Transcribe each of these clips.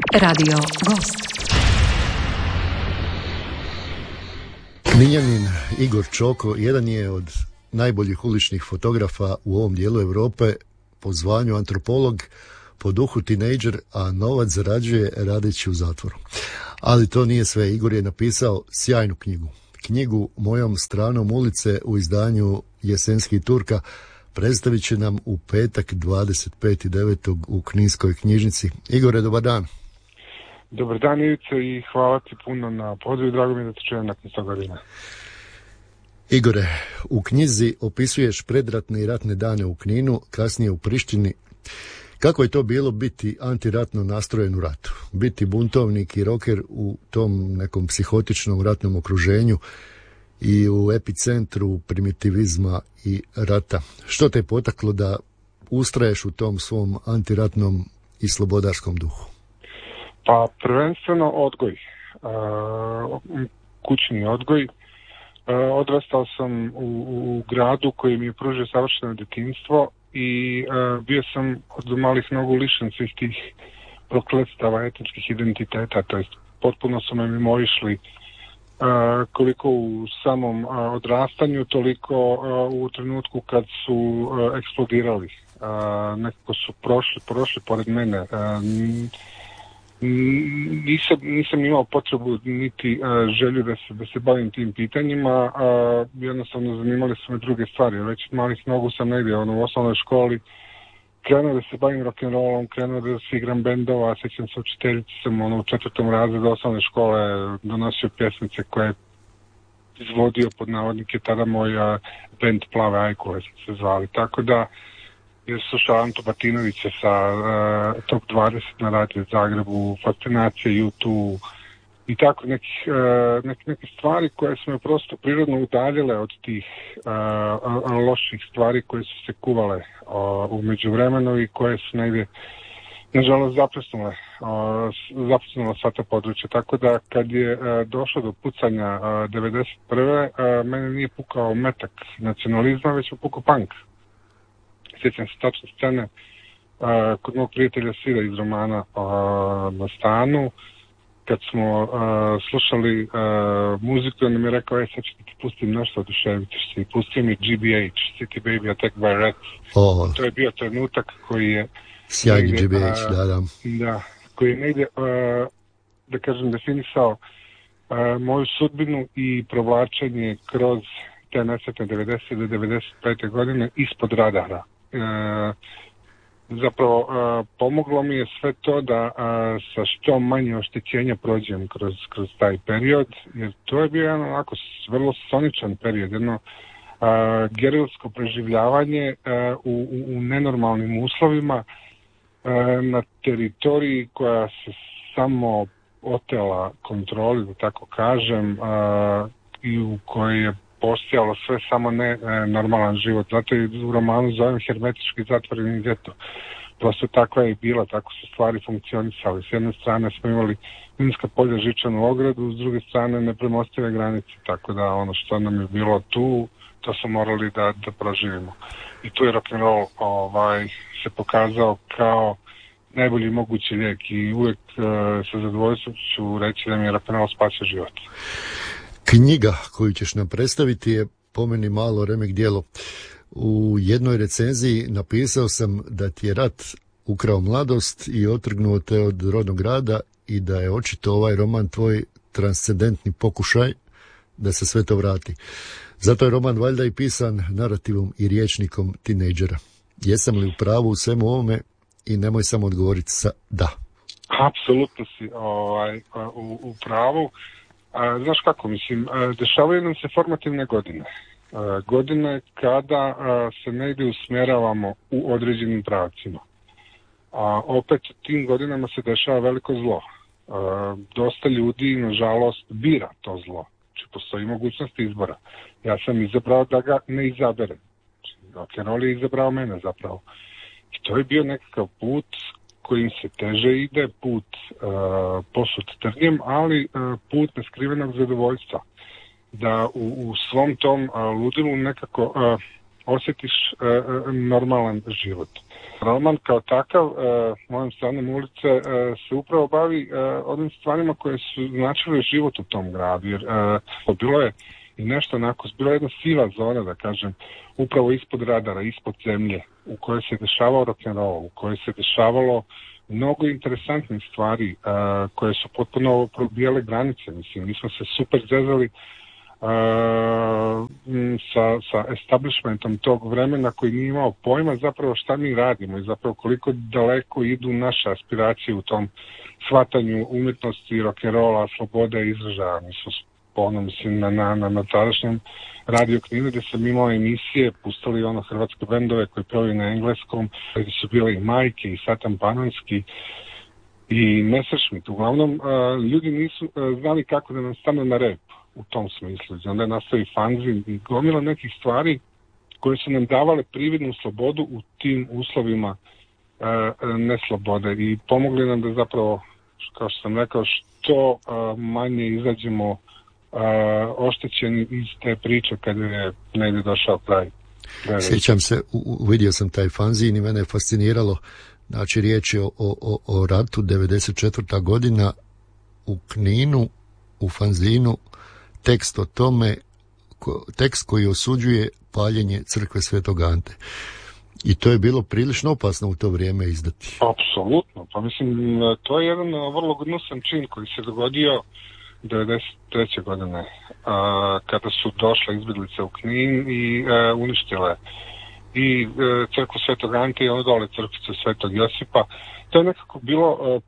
Radio Gost. Kninjanin Igor Čoko jedan je od najboljih uličnih fotografa u ovom dijelu Europe, po zvanju antropolog, po duhu tinejdžer, a novac zarađuje radeći u zatvoru. Ali to nije sve. Igor je napisao sjajnu knjigu Mojom stranom ulice u izdanju Jesenski Turka. Predstavit će nam u petak 25.9. u Kninskoj knjižnici. Igore, dobar dan. Dobar dan, Ivice, i hvala ti puno na pozivu. Drago mi je da te čujem nakon 100 godina. Igore, u knjizi opisuješ predratne i ratne dane u Kninu, kasnije u Prištini. Kako je to bilo biti antiratno nastrojen u ratu? Biti buntovnik i roker u tom nekom psihotičnom ratnom okruženju i u epicentru primitivizma i rata. Što te je potaklo da ustraješ u tom svom antiratnom i slobodarskom duhu? Pa prvenstveno odgoj. Kućni odgoj. Odrastao sam u gradu koji mi je pružio savršeno djetinjstvo i bio sam od malih nogu lišen svih tih prokletstava etničkih identiteta, to jest potpuno su me mimoišli koliko u samom odrastanju, toliko u trenutku kad su eksplodirali. Nekako su prošli pored mene. Nisam imao potrebu niti želju da se bavim tim pitanjima, jednostavno zanimali su me druge stvari. Već od malih nogu sam negdje u osnovnoj školi krenuo da se bavim rock'n'rollom, krenuo da se igram bendova, sjećam se učiteljici sam u 4. razredu osnovne škole donosio pjesmice koje je izvodio pod navodnike tada moj bend Plave ajkule se zvali, tako da je slušao Anto Batinovića sa Top 20 na radiju Zagrebu, fascinacije YouTube i tako neke stvari koje su me prosto prirodno udaljile od tih loših stvari koje su se kuvale u međuvremenu i koje su negdje nažalost zaprsnule sva ta područja. Tako da kad je došlo do pucanja 1991. Mene nije pukao metak nacionalizma, već je pukao punk. Sjećam se tačne scene kod mog prijatelja Sira iz romana na stanu, kad smo slušali muziku, on mi je rekao, sad ću ti pustim nešto, oduševit ćeš se, i pustio mi GBH, City Baby Attacked by Rats. To je bio trenutak koji je sjajni GBH, da, koji je negdje, da kažem, definisao moju sudbinu i provlačenje kroz te nesretne 90. do 95. godine ispod radara. Zapravo pomoglo mi je sve to da sa što manje oštećenja prođem kroz taj period, jer to je bio jedan onako vrlo soničan period, jedno gerilsko preživljavanje u nenormalnim uslovima na teritoriji koja se samo otela kontroli, da tako kažem, i u kojoj je postojalo sve samo ne normalan život. Zato i u romanu zovem hermetički zatvoreni geto. Prosto takva je bila, tako su stvari funkcionisali. S jedne strane smo imali minska polja, žičanu ogradu, s druge strane nepremostive granice, tako da ono što nam je bilo tu, to smo morali da proživimo. I tu je rock'n'roll se pokazao kao najbolji mogući lijek i uvijek sa zadovoljstvom ću reći da mi je rock'n'roll spasio život. Knjiga koju ćeš nam predstaviti je po meni malo remek djelo. U jednoj recenziji napisao sam da ti je rat ukrao mladost i otrgnuo te od rodnog grada i da je očito ovaj roman tvoj transcendentni pokušaj da se sve to vrati. Zato je roman valjda i pisan narativom i rječnikom tinejdžera. Jesam li u pravu u svemu ovome i nemoj samo odgovoriti sa da. Apsolutno si u pravu. Znaš kako, mislim, dešavaju nam se formativne godine. Godine kada se negdje usmjeravamo u određenim pravcima. A opet tim godinama se dešava veliko zlo. Dosta ljudi, nažalost, bira to zlo. Znači, postoji mogućnost izbora. Ja sam izabrao da ga ne izaberem. Rock'n'roll je izabrao mene zapravo. I to je bio nekakav put kojim se teže ide, put posut trnjem, ali put neskrivenog zadovoljstva. Da u svom tom ludilu nekako osjetiš normalan život. Roman kao takav, Mojom stranom ulice, se upravo bavi onim stvarima koje su značile život u tom gradu, jer bilo je i nešto onako, bila jedna siva zona, da kažem, upravo ispod radara, ispod zemlje, u kojoj se dešavao rock'n'roll, u kojoj se dešavalo mnogo interesantnih stvari koje su potpuno probijale granice. Mislim, mi smo se super zezali sa establishmentom tog vremena koji nije imao pojma zapravo šta mi radimo i zapravo koliko daleko idu naše aspiracije u tom shvatanju umjetnosti, rock'n'rolla, slobode izražaja. Mi smo mislim na tadašnjem Radio Kninu gdje sam imao emisije, pustili hrvatske bendove koji pevaju na engleskom, gdje su bile i Majke i Satan Panonski i Messerschmitt. Uglavnom, ljudi nisu znali kako da nam stanu na rep u tom smislu. Onda je nastao i fanzin i gomila nekih stvari koje su nam davale prividnu slobodu u tim uslovima neslobode i pomogli nam da zapravo, kao što sam rekao, što manje izađemo oštećeni iz te priče kada je negdje došao kraj. Sjećam se, vidio sam taj fanzin i mene je fasciniralo, znači riječ je o ratu 94. godina u Kninu, u fanzinu, tekst o tome, tekst koji osuđuje paljenje crkve Svetog Ante. I to je bilo prilično opasno u to vrijeme izdati. Apsolutno, pa mislim, to je jedan vrlo gnusan čin koji se dogodio 1993. godine, kada su došle izbjeglice u Knin i uništile i crkvu Svetog Ante i ono dole crkvicu Svetog Josipa. To je nekako bilo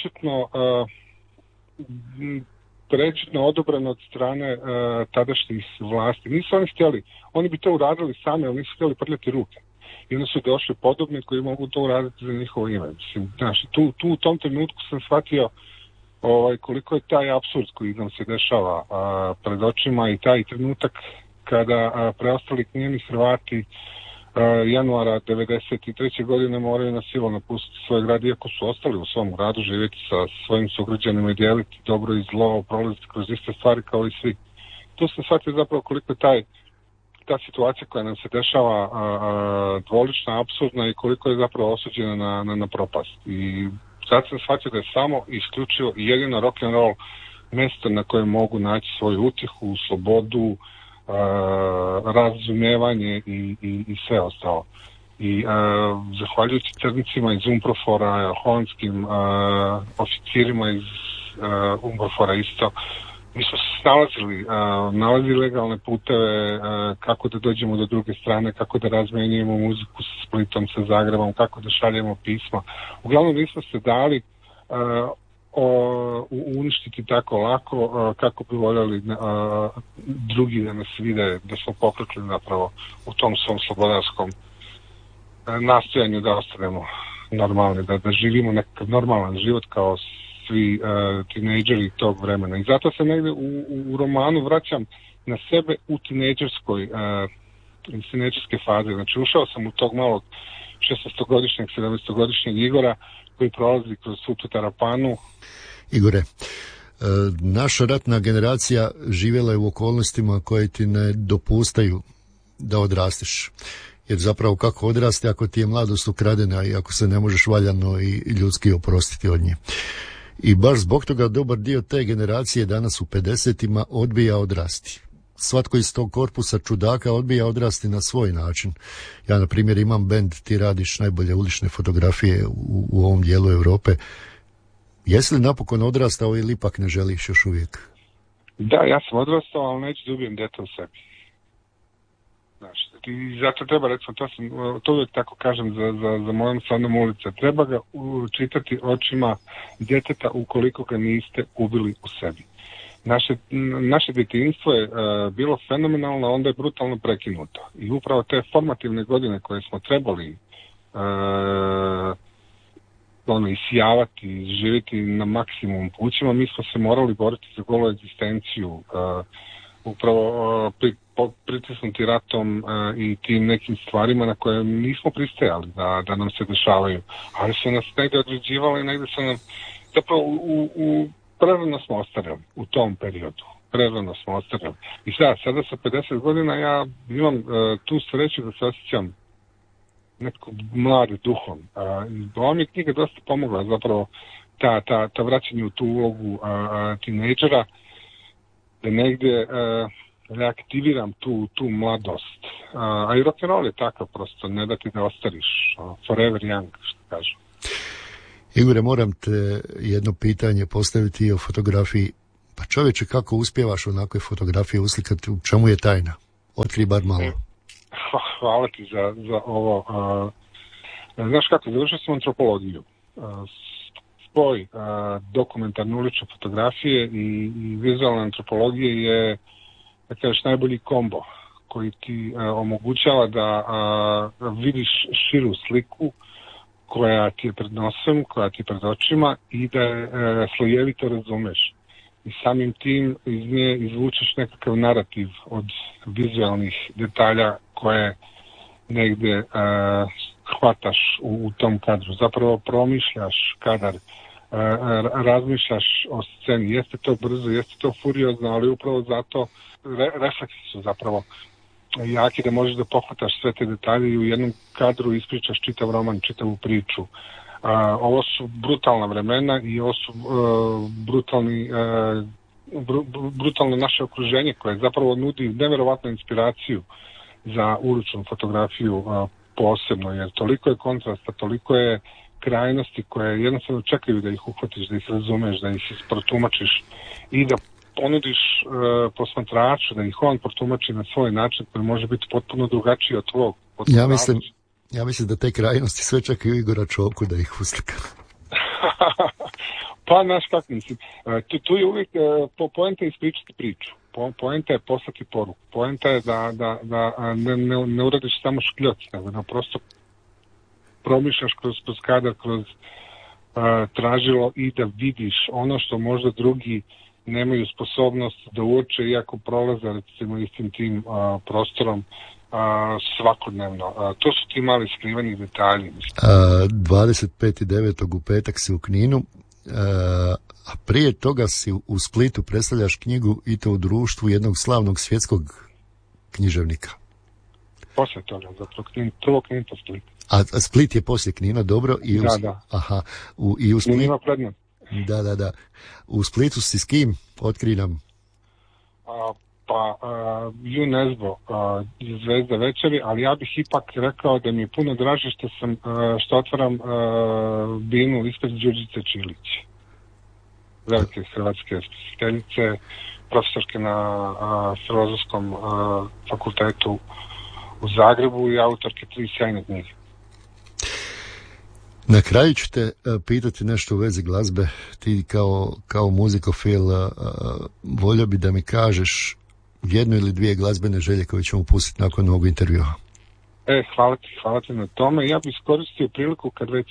prečutno odobrano od strane tadašnjih vlasti. Nisu oni htjeli, oni bi to uradili sami, ali nisu htjeli prljati ruke. I onda su došli podobni koji mogu to uraditi za njihovo ime. Mislim, znači, tu u tom trenutku sam shvatio koliko je taj apsurd koji nam se dešava pred očima i taj trenutak kada preostali Knjeni Hrvati januara 1993. godine moraju na silu napustiti svoj grad, iako su ostali u svom gradu, živjeti sa svojim sugrađanima i dijeliti dobro i zlo, prolaziti kroz iste stvari kao i svi. Tu sam shvatio zapravo koliko je ta situacija koja nam se dešava dvolična, apsurdna i koliko je zapravo osuđena na propast. I sad sam shvatio da je samo isključivo i jedino rock'n'roll mjesto na kojem mogu naći svoju utjehu, slobodu, razumijevanje i sve ostalo. I zahvaljujući crnicima iz Umprofora, holandskim oficirima iz Umprofora isto, mi smo se nalazili legalne puteve kako da dođemo do druge strane, kako da razmenjujemo muziku sa Splitom, sa Zagrebom, kako da šaljemo pisma. Uglavnom nismo se dali uništiti tako lako kako bi voljeli drugi da nas vide, da smo poklekli napravo u tom svom slobodarskom nastojanju da ostanemo normalni, da živimo nekakav normalan život kao svi tinejdžeri tog vremena. I zato se negdje u romanu vraćam na sebe u tinejdžerske faze. Znači ušao sam u tog malog 16-godišnjeg, 17-godišnjeg Igora koji prolazi kroz svu tu tarapanu. Igore, naša ratna generacija živjela je u okolnostima koje ti ne dopuštaju da odrastiš. Jer zapravo kako odrasti ako ti je mladost ukradena i ako se ne možeš valjano i ljudski oprostiti od nje. I baš zbog toga dobar dio te generacije danas u 50-ima odbija odrasti. Svatko iz tog korpusa čudaka odbija odrasti na svoj način. Ja, na primjer, imam bend, ti radiš najbolje ulične fotografije u ovom dijelu Europe. Jesi li napokon odrastao ili ipak ne želiš još uvijek? Da, ja sam odrastao, ali neću da ubijem dete u sebi. Znači, i zato treba, recimo, to uvijek tako kažem za Mojom stranom ulice, treba ga čitati očima djeteta ukoliko ga niste ubili u sebi. Naše djetinjstvo je bilo fenomenalno, onda je brutalno prekinuto. I upravo te formativne godine koje smo trebali isijavati, živjeti na maksimum pućima, mi smo se morali boriti za golu egzistenciju, upravo pritisnuti ratom i tim nekim stvarima na koje nismo pristajali da nam se dešavaju. Ali su nas negdje određivali i negdje su nam zapravo prerano smo ostarili u tom periodu. prerano smo ostarili. I sada sa 50 godina ja imam tu sreću da se osjećam nekako mladi duhom. Ova mi je knjiga dosta pomogla zapravo ta vraćanje u tu ulogu tinejdžera, da negde reaktiviram tu mladost. A i rock'n'roll je takav prosto, ne da ti da ostariš. Forever young, što kažu. Igore, moram te jedno pitanje postaviti o fotografiji. Pa čovječe, kako uspijevaš onakve fotografije uslikati? U čemu je tajna? Otkri bar malo. Hvala ti za ovo. Znaš kako, završio sam antropologiju. Spoj dokumentarne ulične fotografije i vizualne antropologije je, da kažeš, najbolji kombo koji ti omogućava da vidiš širu sliku koja ti je pred nosem, koja ti je pred očima i da je slojevito razumeš. I samim tim iz nje izvučeš nekakav narativ od vizualnih detalja koje negde hvataš u tom kadru. Zapravo promišljaš kadar, razmišljaš o sceni. Jeste to brzo, jeste to furiozno, ali upravo zato refleksi su zapravo jaki da možeš da pohvataš sve te detalje i u jednom kadru ispričaš čitav roman, čitavu priču. Ovo su brutalna vremena i ovo su brutalno naše okruženje koje zapravo nudi neverovatnu inspiraciju za uličnu fotografiju posebno, jer toliko je kontrasta, toliko je krajnosti koje jednostavno čekaju da ih uhvatiš, da ih razumeš, da ih protumačiš i da ponudiš posmatraču, da ih on protumači na svoj način koji može biti potpuno drugačiji od tvog. Ja mislim da te krajnosti sve čekaju Igora Čoku da ih uslika. Pa, znaš kako mislim. Tu je uvijek poenta je ispričati priču. Poenta je poslati poruku. Poenta je da ne uradiš samo škljoc, nego da prosto promišljaš kroz kadar, kroz tražilo i da vidiš ono što možda drugi nemaju sposobnost da uoče, iako prolaze recimo istim tim prostorom svakodnevno. To su ti mali skriveni detalji. 25.9. u petak si u Kninu, a prije toga si u Splitu predstavljaš knjigu i to u društvu jednog slavnog svjetskog književnika. Poslije toga, zapravo prvo Knin po Split. A Split je poslije Knina, dobro? I da. Aha. I u Splitu... Ima prednost. Da. U Splitu si s kim? Otkri nam. UNESCO je zvezda večeri, ali ja bih ipak rekao da mi je puno draže što otvaram binu ispred Đurđice Čilić, velike hrvatske spisateljice, profesorke na Filozofskom fakultetu u Zagrebu i autorke 3 sjajne knjige. Na kraju ću te pitati nešto u vezi glazbe. Ti kao muzikofil volio bi da mi kažeš jednu ili dvije glazbene želje koje ćemo pustiti nakon ovog intervjua. Hvala ti na tome. Ja bih iskoristio priliku kad već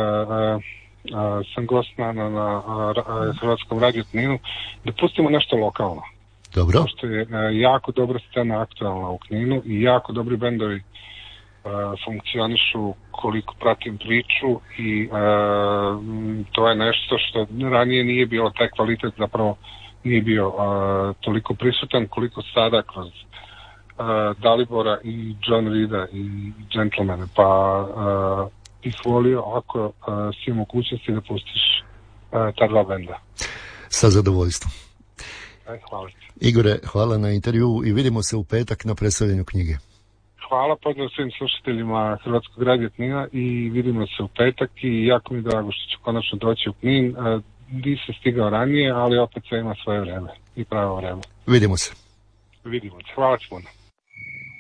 sam gost na Hrvatskom radiju Kninu, da pustimo nešto lokalno. Dobro. Pošto je jako dobra scena aktualna u Kninu i jako dobri bendovi funkcionišu koliko pratim priču i to je nešto što ranije nije bilo, taj kvalitet zapravo nije bio toliko prisutan koliko sada kroz Dalibora i John Reeda i Gentlemane, pa bih volio ako si mogućnosti da pustiš ta dva benda. Sa zadovoljstvom. Hvala ti. Igore, hvala na intervju i vidimo se u petak na predstavljanju knjige. Hvala, pozdrav svim slušateljima Hrvatskog radija Knina i vidimo se u petak i jako mi je drago što ću konačno doći u Knin. Nisam stigao ranije, ali opet sve ima svoje vreme i pravo vreme. Vidimo se. Hvala ti puno.